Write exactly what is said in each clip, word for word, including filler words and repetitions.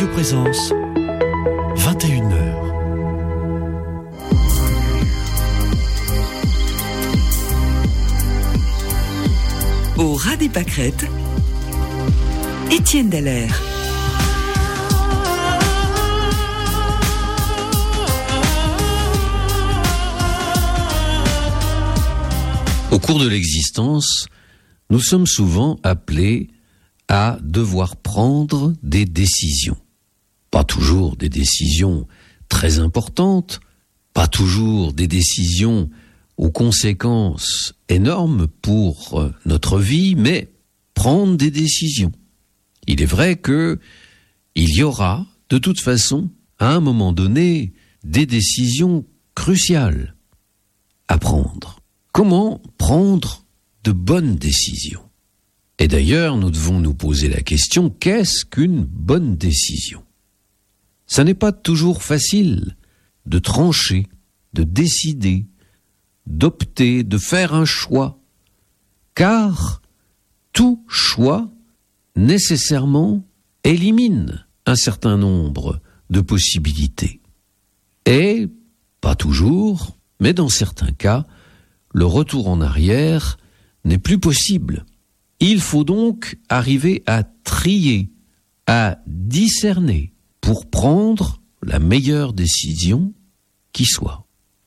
Présence, vingt et une heures. Au ras des pâquerettes, Étienne Dallaire. Au cours de l'existence, nous sommes souvent appelés à devoir prendre des décisions. Pas toujours des décisions très importantes, pas toujours des décisions aux conséquences énormes pour notre vie, mais prendre des décisions. Il est vrai que il y aura, de toute façon, à un moment donné, des décisions cruciales à prendre. Comment prendre de bonnes décisions ? Et d'ailleurs, nous devons nous poser la question, qu'est-ce qu'une bonne décision ? Ça n'est pas toujours facile de trancher, de décider, d'opter, de faire un choix, car tout choix nécessairement élimine un certain nombre de possibilités. Et, pas toujours, mais dans certains cas, le retour en arrière n'est plus possible. Il faut donc arriver à trier, à discerner pour prendre la meilleure décision qui soit.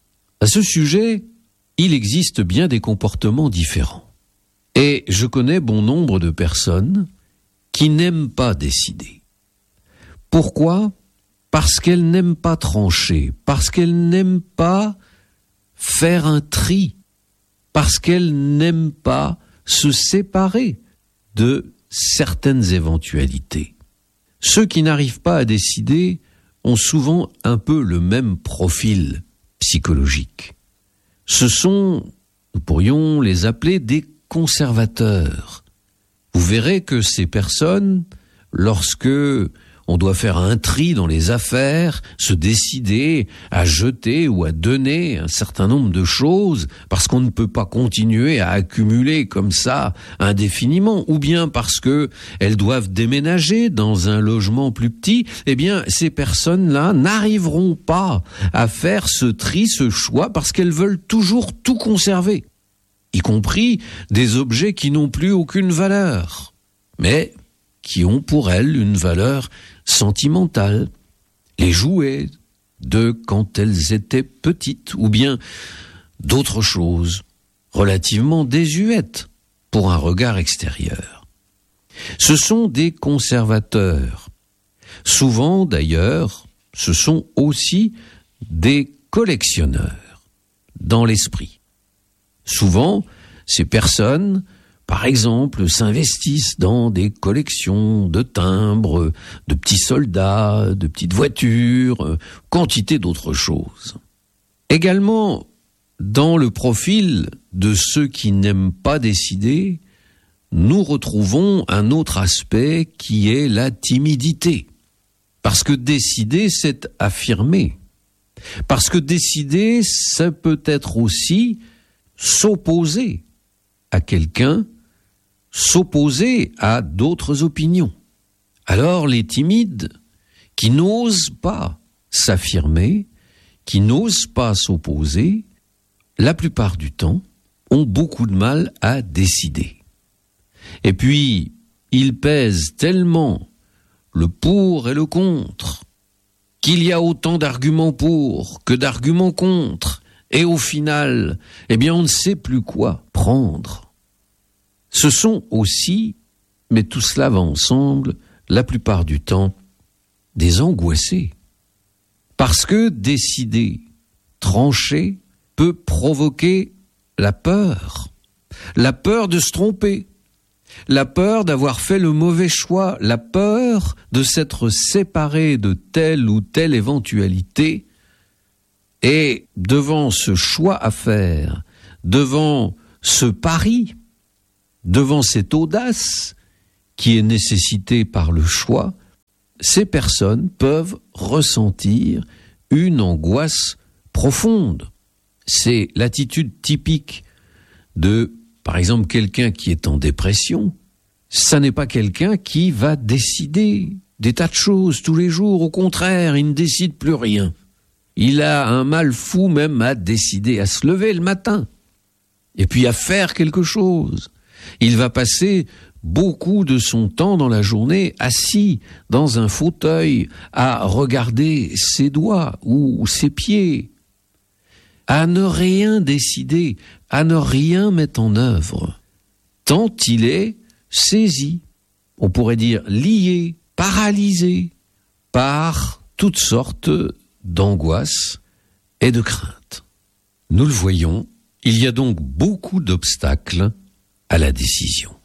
À ce sujet, il existe bien des comportements différents. Et je connais bon nombre de personnes qui n'aiment pas décider. Pourquoi ? Parce qu'elles n'aiment pas trancher, parce qu'elles n'aiment pas faire un tri, parce qu'elles n'aiment pas se séparer de certaines éventualités. Ceux qui n'arrivent pas à décider ont souvent un peu le même profil psychologique. Ce sont, nous pourrions les appeler des conservateurs. Vous verrez que ces personnes, lorsque on doit faire un tri dans les affaires, se décider à jeter ou à donner un certain nombre de choses, parce qu'on ne peut pas continuer à accumuler comme ça indéfiniment, ou bien parce que elles doivent déménager dans un logement plus petit, eh bien, ces personnes-là n'arriveront pas à faire ce tri, ce choix, parce qu'elles veulent toujours tout conserver, y compris des objets qui n'ont plus aucune valeur, mais qui ont pour elles une valeur sentimentale, les jouets de quand elles étaient petites, ou bien d'autres choses relativement désuètes pour un regard extérieur. Ce sont des conservateurs. Souvent, d'ailleurs, ce sont aussi des collectionneurs dans l'esprit. Souvent, ces personnes, par exemple, s'investissent dans des collections de timbres, de petits soldats, de petites voitures, quantité d'autres choses. Également, dans le profil de ceux qui n'aiment pas décider, nous retrouvons un autre aspect qui est la timidité. Parce que décider, c'est affirmer. Parce que décider, ça peut être aussi s'opposer à quelqu'un, s'opposer à d'autres opinions. Alors les timides, qui n'osent pas s'affirmer, qui n'osent pas s'opposer, la plupart du temps, ont beaucoup de mal à décider. Et puis, ils pèsent tellement le pour et le contre, qu'il y a autant d'arguments pour que d'arguments contre, et au final, eh bien, on ne sait plus quoi prendre. Ce sont aussi, mais tout cela va ensemble, la plupart du temps, des angoissés. Parce que décider, trancher, peut provoquer la peur. La peur de se tromper. La peur d'avoir fait le mauvais choix. La peur de s'être séparé de telle ou telle éventualité. Et devant ce choix à faire, devant ce pari, devant cette audace qui est nécessitée par le choix, ces personnes peuvent ressentir une angoisse profonde. C'est l'attitude typique de, par exemple, quelqu'un qui est en dépression. Ça n'est pas quelqu'un qui va décider des tas de choses tous les jours. Au contraire, il ne décide plus rien. Il a un mal fou même à décider à se lever le matin et puis à faire quelque chose. Il va passer beaucoup de son temps dans la journée assis dans un fauteuil à regarder ses doigts ou ses pieds, à ne rien décider, à ne rien mettre en œuvre, tant il est saisi, on pourrait dire lié, paralysé par toutes sortes d'angoisses et de craintes. Nous le voyons, il y a donc beaucoup d'obstacles à la décision.